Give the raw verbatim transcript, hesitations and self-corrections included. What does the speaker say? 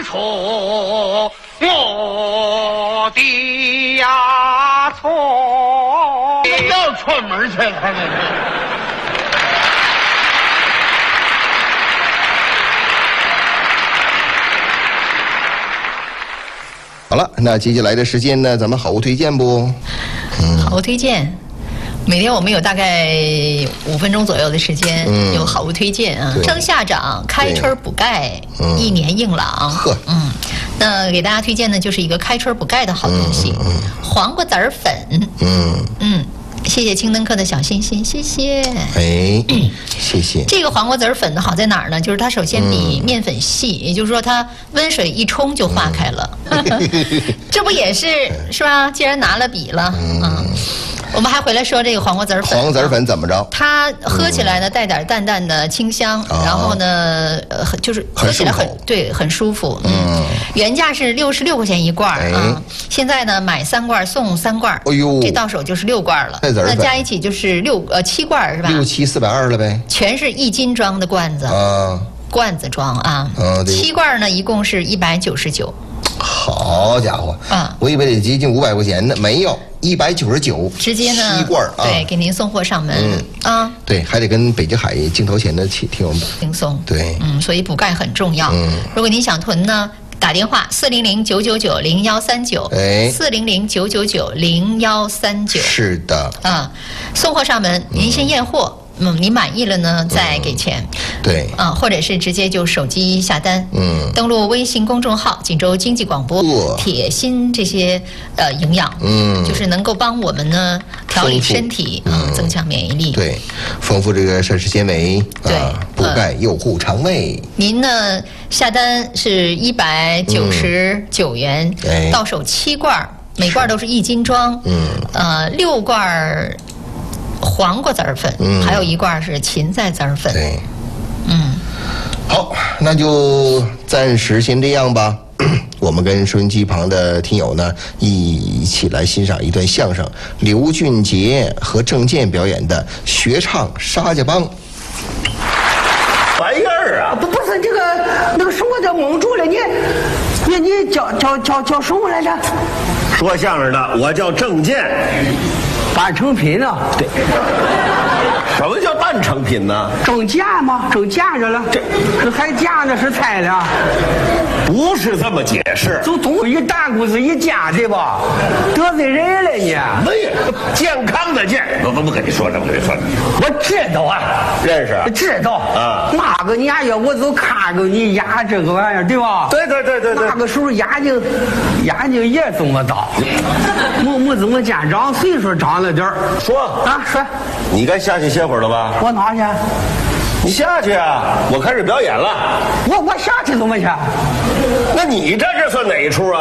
出我的呀错， 要串门去了，那是。 好了，那接下来的时间呢，咱们好物推荐不？ 嗯、好物推荐，每天我们有大概五分钟左右的时间，嗯、有好物推荐啊。蒸下掌，开春补钙，嗯、一年硬朗。呵，嗯，那给大家推荐的就是一个开春补钙的好东西，嗯嗯、黄瓜籽儿粉。嗯嗯。谢谢青灯客的小心心，谢谢。 哎，谢谢。 这个黄瓜籽儿粉呢，好在哪儿呢？就是它首先比面粉细，嗯、也就是说它温水一冲就化开了。嗯、这不也是是吧？既然拿了笔了，嗯。嗯我们还回来说这个黄瓜籽粉。 黄瓜籽粉怎么着？ 它喝起来呢，带点淡淡的清香，嗯、然后呢，呃，就是喝起来很对，很舒服。嗯，原价是六十六块钱一罐儿啊，现在呢买三罐送三罐。哎呦，这到手就是六罐了。那加一起就是六呃七罐是吧？ 六七四百二了呗。 全是一斤装的罐子啊，罐子装啊。啊，七罐呢一共是一百九十九。 好家伙啊！我以为得接近五百块钱呢，没有。一百九十九， 直接呢， 七罐啊， 对，给您送货上门，嗯啊， 对，还得跟北京海镜头前的听听友们轻松， 对， 嗯，所以补钙很重要。嗯，如果您想囤呢，打电话四零零九九九零幺三九，哎，四零零九九九零幺三九， 是的， 啊，送货上门，您先验货。嗯，你满意了呢，再给钱。嗯、 对， 啊，或者是直接就手机下单。嗯，登录微信公众号“锦州经济广播”，铁锌这些呃营养，嗯，就是能够帮我们呢调理身体啊、嗯，增强免疫力。 对，丰富这个膳食纤维， 对， 啊、补钙又护肠胃。 您呢下单是一百九十九元，嗯哎、到手七罐，每罐都是一斤装。嗯，呃，六罐。黄瓜籽儿粉，嗯、还有一罐是芹菜籽儿粉。 对， 嗯， 好，那就暂时先这样吧。我们跟收音机旁的听友呢，一起来欣赏一段相声，刘俊杰和郑健表演的学唱沙家浜。 玩意儿啊！ 不不是这个那个什么叫蒙住了？你你你叫叫叫叫什么来着？ 说相声的，我叫郑健。 半成品呢？ 对。什么叫半成品呢？ 正架吗？正架着了。这这还架着是菜了？ 不是这么解释。 就总一大股子一架，对吧？得罪人了你。 没有，健康的健。我不跟你说这么跟你说这。 我知道啊， 认识。 知道啊。那个年月我都看过你演这个玩意儿，对吧？ 对对对对对。 那个时候眼睛眼睛也这么大，没没怎么见长，岁数长了点儿。 说啊说。 你该下去歇会儿了吧？ 我哪去？ 你下去啊！我开始表演了。 我我下去怎么去？ 那你这这算哪一出啊？